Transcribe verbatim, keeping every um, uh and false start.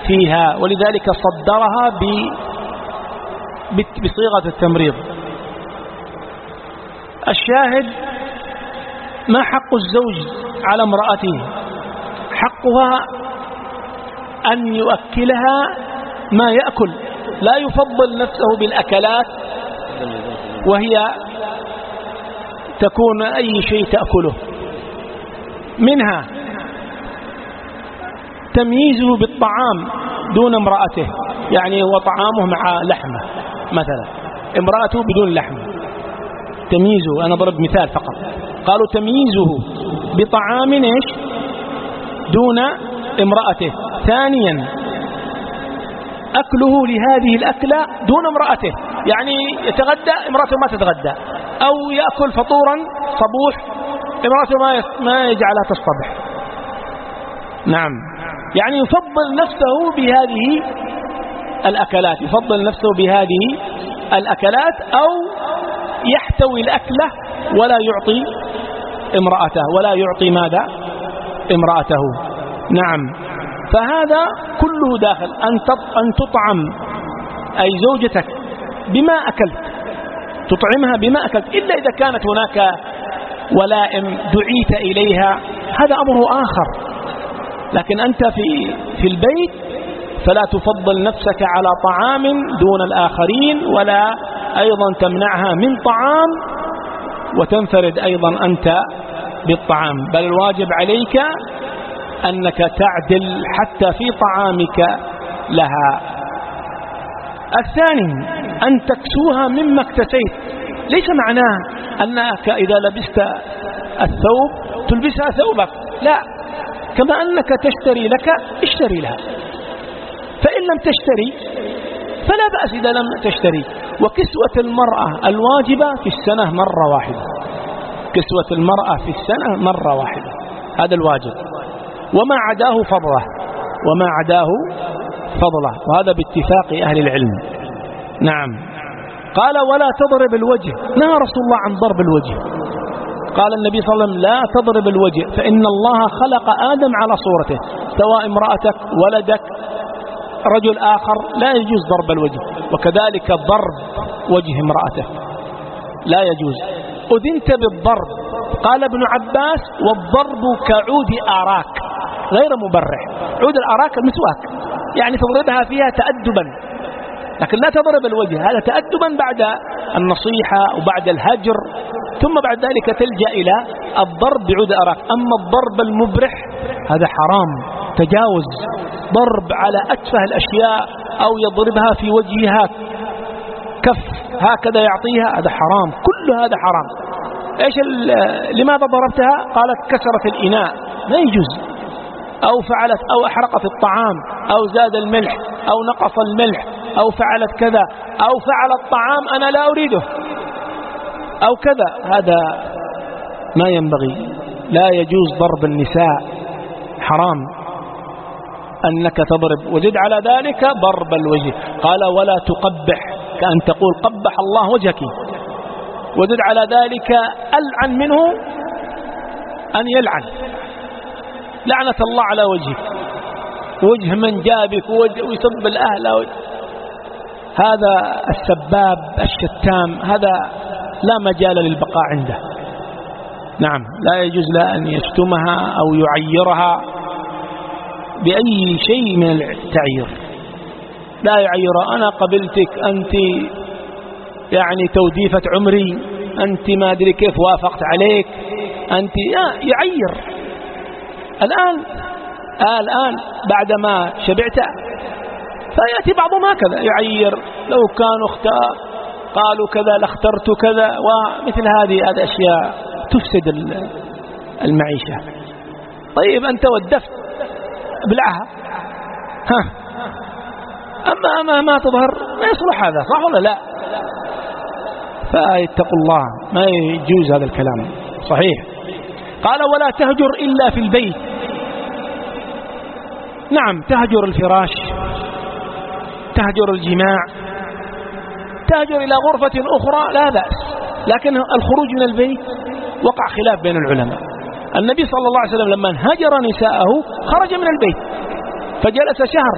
فيها، ولذلك صدرها بصيغة التمريض. الشاهد: ما حق الزوج على امرأته؟ حقها أن يؤكلها ما يأكل، لا يفضل نفسه بالأكلات وهي تكون أي شيء تأكله. منها تمييزه بالطعام دون امرأته، يعني هو طعامه مع لحمة مثلا، امرأته بدون لحمة. تمييزه، أنا ضرب مثال فقط، قالوا تمييزه بطعام إيش دون امرأته. ثانيا أكله لهذه الأكلة دون امرأته، يعني يتغدى امرأته ما تتغدى، أو يأكل فطورا صبوح امرأته ما ما يجعلها تصطبح. نعم، يعني يفضل نفسه بهذه الأكلات، يفضل نفسه بهذه الأكلات، أو يحتوي الأكلة ولا يعطي امرأته، ولا يعطي ماذا امرأته. نعم، فهذا كله داخل أن تطعم أي زوجتك بما أكلت، تطعمها بما أكلت، إلا إذا كانت هناك ولائم دعيت إليها، هذا أمر آخر. لكن أنت في في البيت فلا تفضل نفسك على طعام دون الآخرين، ولا أيضا تمنعها من طعام وتنفرد أيضا أنت بالطعام، بل الواجب عليك أنك تعدل حتى في طعامك لها. الثاني أن تكسوها مما اكتسيت، ليس معناه أنك إذا لبست الثوب تلبسها ثوبك، لا، كما أنك تشتري لك اشتري لها، فإن لم تشتري فلا بأس إذا لم تشتري. وكسوة المرأة الواجبة في السنة مرة واحدة، كسوة المرأة في السنة مرة واحدة، هذا الواجب، وما عداه فضله، وما عداه فضله، وهذا باتفاق أهل العلم. نعم. قال: ولا تضرب الوجه، نهى رسول الله عن ضرب الوجه. قال النبي صلى الله عليه وسلم: لا تضرب الوجه، فإن الله خلق آدم على صورته، سواء امرأتك ولدك رجل آخر لا يجوز ضرب الوجه، وكذلك ضرب وجه امرأته لا يجوز. أذنت بالضرب، قال ابن عباس: والضرب كعود آراك غير مبرح. عود الآراك المسواك، يعني تضربها فيها تأدبا، لكن لا تضرب الوجه، هذا تأدبا بعد النصيحة وبعد الهجر، ثم بعد ذلك تلجأ إلى الضرب بعود آراك. أما الضرب المبرح هذا حرام، تجاوز، ضرب على أتفه الأشياء، أو يضربها في وجهها كف هكذا يعطيها، هذا حرام، كل هذا حرام. إيش لماذا ضربتها؟ قالت كسرت الإناء، ما يجوز، أو فعلت أو أحرقت الطعام، أو زاد الملح، أو نقص الملح، أو فعلت كذا، أو فعل الطعام أنا لا أريده، أو كذا، هذا ما ينبغي، لا يجوز ضرب النساء، حرام أنك تضرب. وزد على ذلك ضرب الوجه، قال: ولا تقبح، كأن تقول قبح الله وجهك. وزد على ذلك ألعن منه أن يلعن، لعنة الله على وجهك، وجه من جابك ويسب الأهل، هذا السباب الشتام هذا لا مجال للبقاء عنده. نعم، لا يجوز له أن يشتمها أو يعيرها بأي شيء من التعيير، لا يعيرها: أنا قبلتك، أنت يعني توديفة عمري، أنت ما أدري كيف وافقت عليك، أنت يعير. الآن آه الآن بعدما شبعت فيأتي بعضهم هكذا يعير: لو كانوا اختار قالوا كذا لاخترت كذا، ومثل هذه هذه أشياء تفسد المعيشة. طيب أنت ودفت بلعها، ها، أما أما ما تظهر ما يصلح هذا، صح ولا لا؟ فاتقوا الله، ما يجوز هذا الكلام، صحيح. قال: ولا تهجر إلا في البيت. نعم، تهجر الفراش، تهجر الجماع، تهجر إلى غرفة أخرى لا بأس، لكن الخروج من البيت وقع خلاف بين العلماء. النبي صلى الله عليه وسلم لما هجر نساءه خرج من البيت فجلس شهر